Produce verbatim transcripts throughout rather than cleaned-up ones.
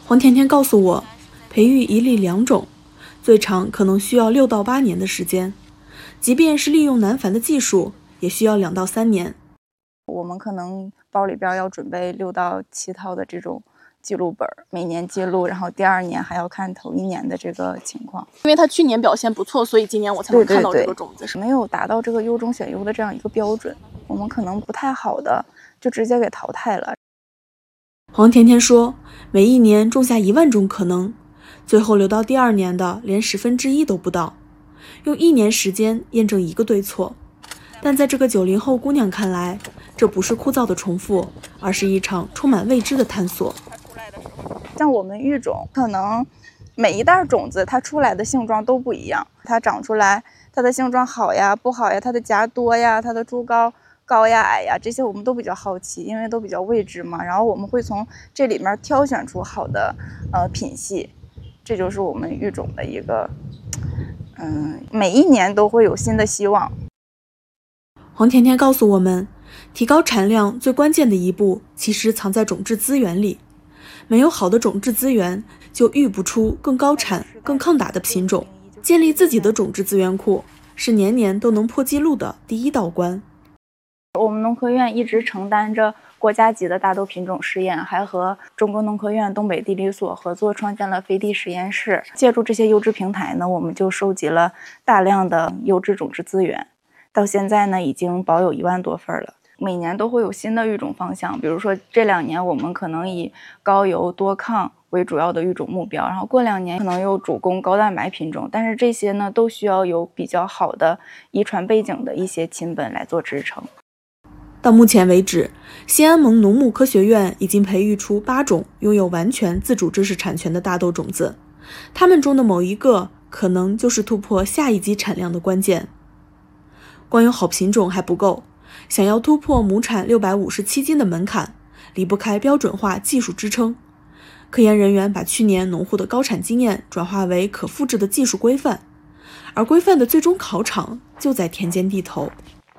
黄甜甜告诉我，培育一粒良种，最长可能需要六到八年的时间，即便是利用南繁的技术，也需要两到三年。 我们可能包里边要准备六到七套的这种记录本，每年记录，然后第二年还要看头一年的这个情况。 因为它去年表现不错，所以今年我才能看到这个种子。 对对对，没有达到这个优中选优的这样一个标准，我们可能不太好的就直接给淘汰了。 黄甜甜说，每一年种下一万种可能，最后留到第二年的连十分之一都不到，用一年时间验证一个对错。但在这个九零后姑娘看来，这不是枯燥的重复，而是一场充满未知的探索。 像我们育种，可能每一袋种子它出来的性状都不一样，它长出来它的性状好呀不好呀，它的荚多呀，它的株高高呀矮呀，这些我们都比较好奇，因为都比较未知嘛。然后我们会从这里面挑选出好的呃品系，这就是我们育种的一个嗯，每一年都会有新的希望。 黄甜甜告诉我们，提高产量最关键的一步其实藏在种质资源里，没有好的种质资源，就育不出更高产更抗打的品种。建立自己的种质资源库，是年年都能破纪录的第一道关。 我们农科院一直承担着国家级的大豆品种试验，还和中国农科院东北地理所合作创建了飞地实验室。借助这些优质平台呢，我们就收集了大量的优质种质资源，到现在呢已经保有一万多份了。每年都会有新的育种方向，比如说这两年我们可能以高油多抗为主要的育种目标，然后过两年可能有主攻高蛋白品种，但是这些呢都需要有比较好的遗传背景的一些亲本来做支撑。 到目前为止，西安盟农牧科学院已经培育出八种拥有完全自主知识产权的大豆种子，它们中的某一个可能就是突破下一级产量的关键。光有好品种还不够，想要突破亩产六百五十七斤的门槛，离不开标准化技术支撑。科研人员把去年农户的高产经验转化为可复制的技术规范，而规范的最终考场就在田间地头。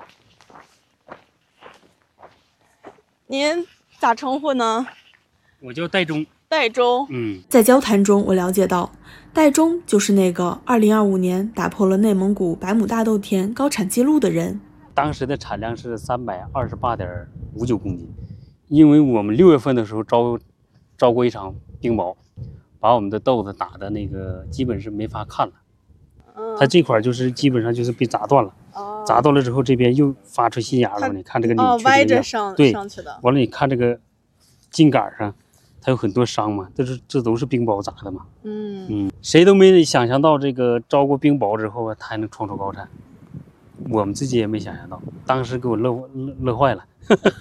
您咋称呼呢？ 我叫戴忠。 戴忠。 嗯， 在交谈中，我了解到，戴忠就是那个二零二五年打破了内蒙古百亩大豆田高产记录的人。 当时的产量是三百二十八点五九公斤，因为我们六月份的时候招招过一场冰雹，把我们的豆子打的那个基本是没法看了。嗯，它这块就是基本上就是被砸断了。哦，砸断了之后，这边又发出新芽了。你看这个扭曲， 哦，歪着上对上去的。 完了，你看这个茎杆上，它有很多伤嘛，这是这都是冰雹砸的嘛。嗯嗯，谁都没想象到这个招过冰雹之后啊，它还能创出高产。我们自己也没想象到，当时给我乐乐乐坏了。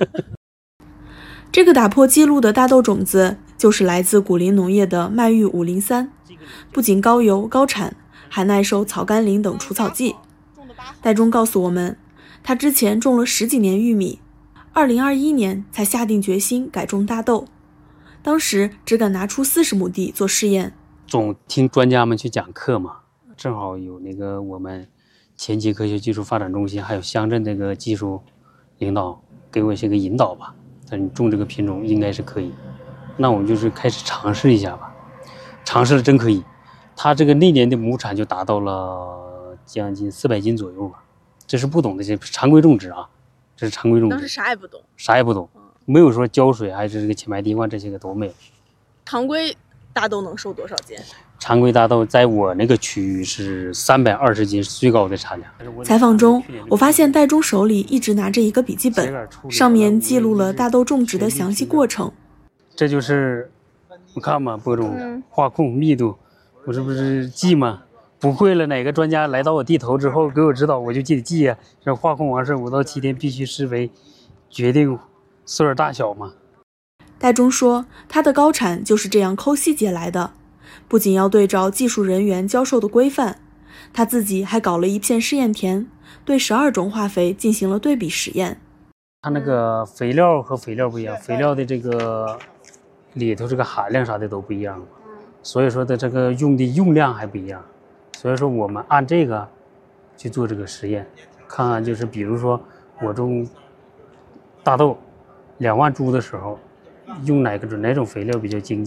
这个打破记录的大豆种子就是来自古林农业的麦玉五零三，不仅高油高产，还耐受草甘膦等除草剂。戴忠告诉我们，他之前种了十几年玉米，二零二一年才下定决心改种大豆，当时只敢拿出四十亩地做试验。 总听专家们去讲课嘛，正好有那个我们前期科学技术发展中心还有乡镇这个技术领导给我一些个引导吧，但你种这个品种应该是可以，那我们就是开始尝试一下吧。尝试了真可以，它这个那年的亩产就达到了将近四百斤左右吧。这是不懂的，这常规种植啊，这是常规种植。 当时啥也不懂， 啥也不懂，没有说浇水还是这个浅埋地灌这些个都没有。 常规大豆能收多少斤？ 常规大豆在我那个区域是三百二十斤，是最高的产量。 采访中，我发现戴忠手里一直拿着一个笔记本，上面记录了大豆种植的详细过程。 这就是我看嘛，播种、化控、密度，我这不是记吗？不会了，哪个专家来到我地头之后给我指导，我就记得记啊。这化控完事五到七天必须施肥，决定穗儿大小嘛。 戴忠说，他的高产就是这样抠细节来的。不仅要对照技术人员教授的规范，他自己还搞了一片试验田，对十二种化肥进行了对比实验。 它那个肥料和肥料不一样，肥料的这个里头这个含量啥的都不一样，所以说的这个用的用量还不一样。所以说我们按这个去做这个实验，看看就是比如说我种大豆两万株的时候，用哪个哪种肥料比较经济。